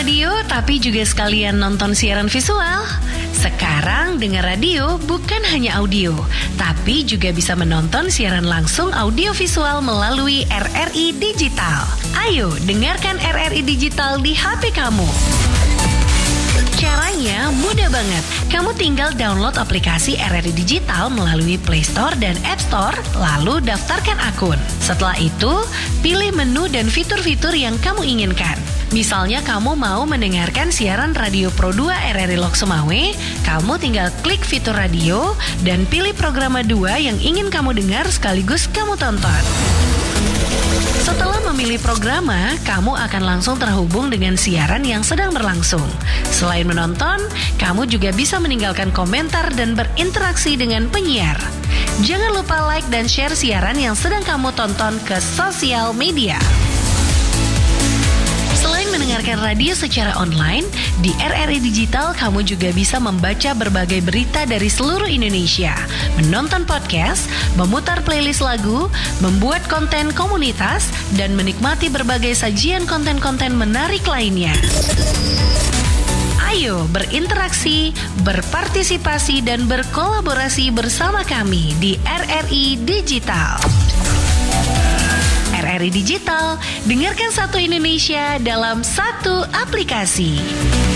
radio tapi juga sekalian nonton siaran visual? Sekarang dengar radio bukan hanya audio, tapi juga bisa menonton siaran langsung audio visual melalui RRI Digital. Ayo dengarkan RRI Digital di HP kamu. Caranya mudah banget. Kamu tinggal download aplikasi RRI Digital melalui Play Store dan App Store, lalu daftarkan akun. Setelah itu, pilih menu dan fitur-fitur yang kamu inginkan. Misalnya kamu mau mendengarkan siaran Radio Pro 2 RRI Lok Sumawe, kamu tinggal klik fitur radio dan pilih program 2 yang ingin kamu dengar sekaligus kamu tonton. Setelah memilih programa, kamu akan langsung terhubung dengan siaran yang sedang berlangsung. Selain menonton, kamu juga bisa meninggalkan komentar dan berinteraksi dengan penyiar. Jangan lupa like dan share siaran yang sedang kamu tonton ke sosial media. Selain mendengarkan radio secara online, di RRI Digital kamu juga bisa membaca berbagai berita dari seluruh Indonesia, menonton podcast, memutar playlist lagu, membuat konten komunitas, dan menikmati berbagai sajian konten-konten menarik lainnya. Ayo berinteraksi, berpartisipasi, dan berkolaborasi bersama kami di RRI Digital. RRI Digital, dengarkan satu Indonesia dalam satu aplikasi.